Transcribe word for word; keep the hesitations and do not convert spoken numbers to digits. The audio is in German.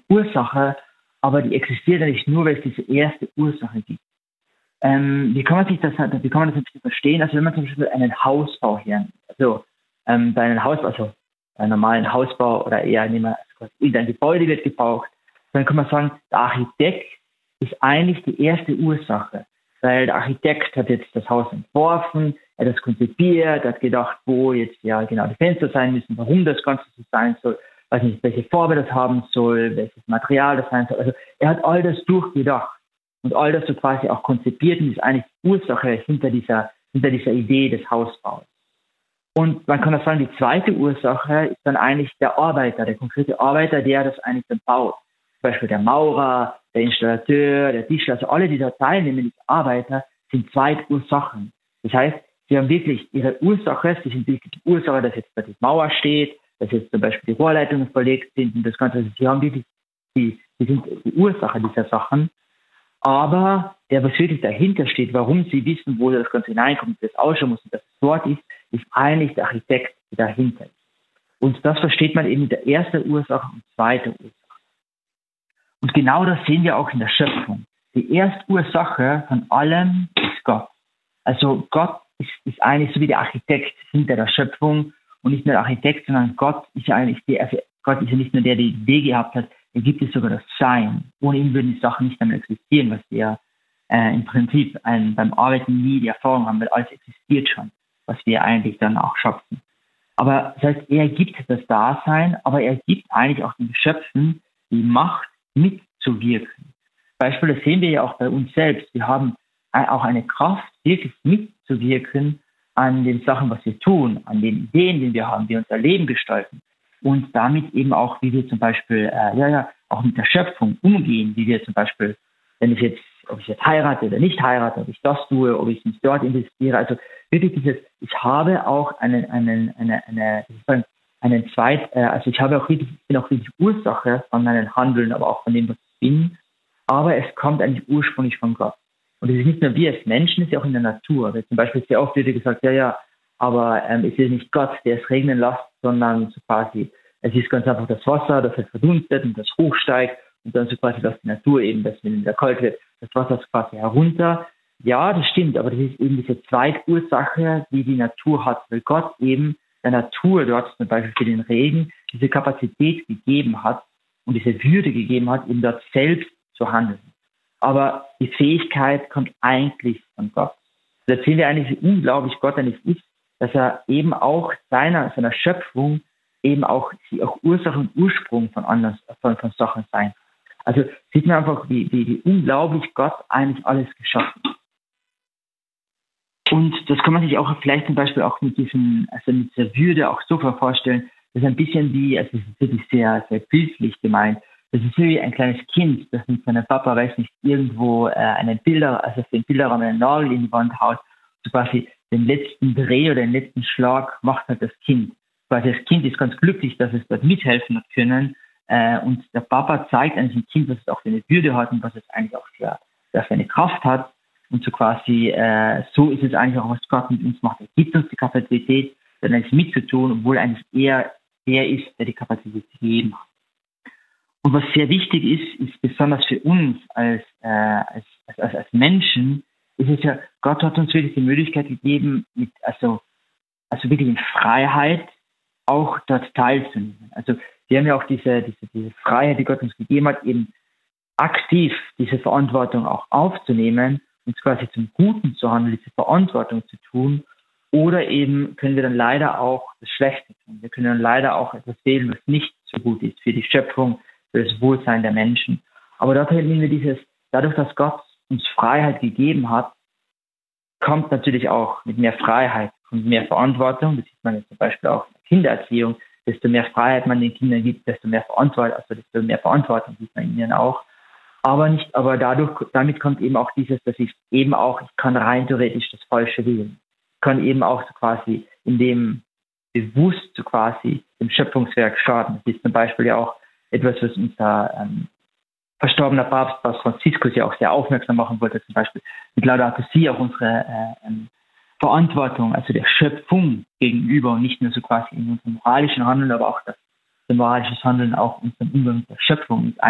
Ursache, aber die existiert eigentlich nur, weil es diese erste Ursache gibt. Ähm, wie kann man sich das, wie kann man das ein bisschen verstehen? Also wenn man zum Beispiel einen Hausbau hernimmt, also ähm, bei einem Hausbau, also bei einem normalen Hausbau oder eher nehmen wir, also ein Gebäude wird gebaut, dann kann man sagen, der Architekt ist eigentlich die erste Ursache, weil der Architekt hat jetzt das Haus entworfen, er hat das konzipiert, hat gedacht, wo jetzt ja genau die Fenster sein müssen, warum das Ganze so sein soll, weiß nicht, welche Farbe das haben soll, welches Material das sein soll. Also er hat all das durchgedacht und all das so quasi auch konzipiert und ist eigentlich die Ursache hinter dieser, hinter dieser Idee des Hausbaus. Und man kann auch sagen, die zweite Ursache ist dann eigentlich der Arbeiter, der konkrete Arbeiter, der das eigentlich dann baut. Zum Beispiel der Maurer, der Installateur, der Tischler, also alle, die da teilnehmen, die Arbeiter, sind Zweitursachen. Das heißt, sie haben wirklich ihre Ursache, sie sind wirklich die Ursache, dass jetzt da die Mauer steht, dass jetzt zum Beispiel die Rohrleitungen verlegt sind und das Ganze. Also sie haben wirklich die, die sind die Ursache dieser Sachen. Aber der, was wirklich dahinter steht, warum sie wissen, wo das Ganze hineinkommt, das ausschauen muss und dass es dort ist, ist eigentlich der Architekt, der dahinter ist. Und das versteht man eben mit der ersten Ursache und zweiten Ursache. Und genau das sehen wir auch in der Schöpfung. Die erste Ursache von allem ist Gott. Also Gott ist, ist eigentlich so wie der Architekt hinter der Schöpfung und nicht nur der Architekt, sondern Gott ist ja eigentlich der, also Gott ist ja nicht nur der, der die Idee gehabt hat, er gibt es sogar das Sein. Ohne ihn würden die Sachen nicht einmal existieren, was wir äh, im Prinzip ein, beim Arbeiten nie die Erfahrung haben, weil alles existiert schon, was wir eigentlich dann auch schöpfen. Aber das heißt, er gibt das Dasein, aber er gibt eigentlich auch den Geschöpfen die Macht, mitzuwirken. Beispiel, das sehen wir ja auch bei uns selbst. Wir haben auch eine Kraft, wirklich mitzuwirken an den Sachen, was wir tun, an den Ideen, die wir haben, die unser Leben gestalten. Und damit eben auch, wie wir zum Beispiel, äh, ja, ja, auch mit der Schöpfung umgehen, wie wir zum Beispiel, wenn ich jetzt, ob ich jetzt heirate oder nicht heirate, ob ich das tue, ob ich mich dort investiere. Also wirklich dieses, ich habe auch einen, einen, eine, eine, eine einen Zweit, äh, also ich habe auch wirklich, ich bin auch wirklich Ursache von meinen Handeln, aber auch von dem, was ich bin. Aber es kommt eigentlich ursprünglich von Gott. Und es ist nicht nur wir als Menschen, es ist ja auch in der Natur. Weil zum Beispiel sehr oft wird gesagt, ja, ja, aber ähm, es ist nicht Gott, der es regnen lässt, sondern so quasi, es ist ganz einfach das Wasser, das halt verdunstet und das hochsteigt und dann so quasi, dass die Natur eben, dass wenn es kalt wird, das Wasser ist quasi herunter. Ja, das stimmt, aber das ist eben diese Zweitursache, die die Natur hat, weil Gott eben der Natur dort zum Beispiel für den Regen diese Kapazität gegeben hat und diese Würde gegeben hat, eben dort selbst zu handeln. Aber die Fähigkeit kommt eigentlich von Gott. Da sehen wir eigentlich, wie unglaublich Gott eigentlich ist, dass er eben auch seiner, seiner Schöpfung eben auch, sie auch Ursache und Ursprung von anderen, von, von Sachen sein. Also sieht man einfach, wie, wie, wie unglaublich Gott eigentlich alles geschaffen hat. Und das kann man sich auch vielleicht zum Beispiel auch mit diesem, also mit dieser Würde auch so vorstellen, das ist ein bisschen wie, also es ist wirklich sehr, sehr bildlich gemeint. Das ist wie ein kleines Kind, das mit seinem Papa, weiß nicht, irgendwo äh, einen Bilder, also den Bilderrahmen einen Nagel in die Wand haut, so quasi den letzten Dreh oder den letzten Schlag macht halt das Kind. Quasi das Kind ist ganz glücklich, dass es dort mithelfen hat können. Äh, und der Papa zeigt eigentlich dem Kind, was es auch für eine Würde hat und was es eigentlich auch für, für eine Kraft hat. Und so quasi, äh, so ist es eigentlich auch, was Gott mit uns macht. Er gibt uns die Kapazität, dann eigentlich mitzutun, obwohl eigentlich er der ist, der die Kapazität gegeben hat. Und was sehr wichtig ist, ist besonders für uns als, äh, als, als, als Menschen, ist es ja, Gott hat uns wirklich die Möglichkeit gegeben, mit, also, also wirklich in Freiheit auch dort teilzunehmen. Also wir haben ja auch diese, diese, diese Freiheit, die Gott uns gegeben hat, eben aktiv diese Verantwortung auch aufzunehmen, uns quasi zum Guten zu handeln, diese Verantwortung zu tun, oder eben können wir dann leider auch das Schlechte tun. Wir können dann leider auch etwas wählen, was nicht so gut ist für die Schöpfung, für das Wohlsein der Menschen. Aber dort nehmen wir dieses, dadurch, dass Gott uns Freiheit gegeben hat, kommt natürlich auch mit mehr Freiheit und mehr Verantwortung. Das sieht man jetzt zum Beispiel auch in der Kindererziehung. Desto mehr Freiheit man den Kindern gibt, desto mehr Verantwortung, also desto mehr Verantwortung gibt man ihnen auch. Aber nicht, aber dadurch, damit kommt eben auch dieses, dass ich eben auch, ich kann rein theoretisch das Falsche wählen. Ich kann eben auch so quasi in dem bewusst so quasi dem Schöpfungswerk schaden. Das ist zum Beispiel ja auch etwas, was unser ähm, verstorbener Papst, Papst Franziskus ja auch sehr aufmerksam machen wollte, zum Beispiel mit Laudato Si auch unsere äh, ähm, Verantwortung, also der Schöpfung gegenüber und nicht nur so quasi in unserem moralischen Handeln, aber auch das, das moralische Handeln auch unserem Umgang mit der Schöpfung